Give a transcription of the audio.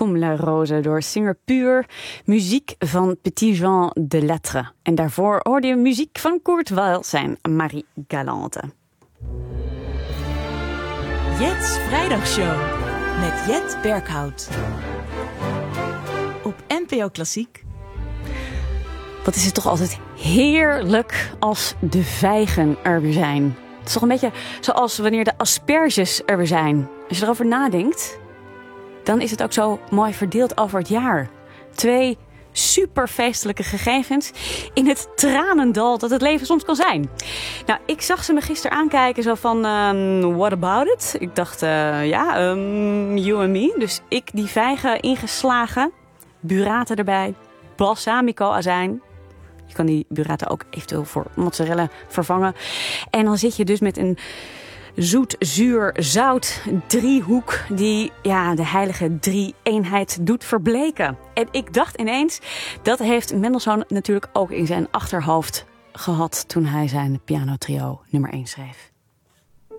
Comme la Rose door Singer Puur. Muziek van Petit Jean de Lettre. En daarvoor hoorde je muziek van Kurt Weill zijn Marie Galante. Jet's Vrijdagshow met Jet Berghout. Op NPO Klassiek. Wat is het toch altijd heerlijk als de vijgen er weer zijn. Het is toch een beetje zoals wanneer de asperges er weer zijn. Als je erover nadenkt, dan is het ook zo mooi verdeeld over het jaar. 2 super feestelijke gegevens in het tranendal dat het leven soms kan zijn. Nou, ik zag ze me gisteren aankijken zo van, what about it? Ik dacht, you and me. Dus ik die vijgen ingeslagen, burrata erbij, balsamico azijn. Je kan die burrata ook eventueel voor mozzarella vervangen. En dan zit je dus met een zoet, zuur, zout driehoek die de heilige drie-eenheid doet verbleken. En ik dacht ineens, dat heeft Mendelssohn natuurlijk ook in zijn achterhoofd gehad toen hij zijn pianotrio nummer 1 schreef.